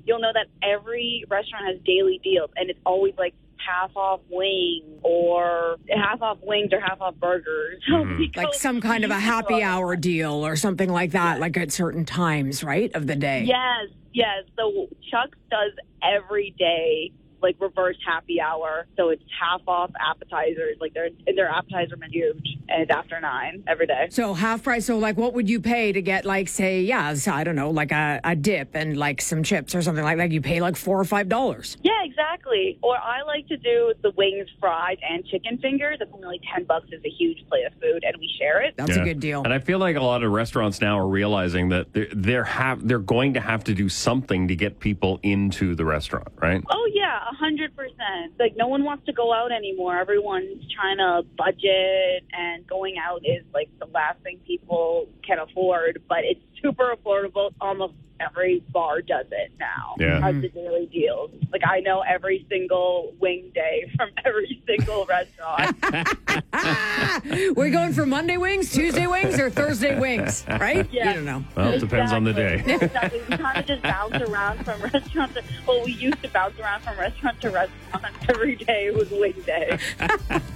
you'll know that every restaurant has daily deals, and it's always like half off wings or half off burgers. Like some kind of a happy hour deal or something like that, like at certain times, right, of the day. Yes. So Chuck's does every day, like reverse happy hour. So it's half off appetizers. Like their appetizer menu, and it's after 9 every day. So half price. So like, what would you pay to get like, say, I don't know, like a dip and like some chips or something like that? You pay like $4 or $5. Yeah, exactly. Or I like to do the wings, fries, and chicken fingers. It's only like $10 is a huge plate of food, and we share it. That's a good deal. And I feel like a lot of restaurants now are realizing that they're going to have to do something to get people into the restaurant, right? Oh yeah, 100%. Like no one wants to go out anymore. Everyone's trying to budget, and going out is like the last thing people can afford. But it's super affordable. Almost every bar does it now. Yeah. Has the daily deals. Like I know every single wing day from every single restaurant. We're going for Monday wings, Tuesday wings, or Thursday wings, right? Yeah. You don't know. Well, it depends on the day. Exactly. We kind of just bounce around from restaurant to, we used to bounce around from restaurant to restaurant every day. It was wing day.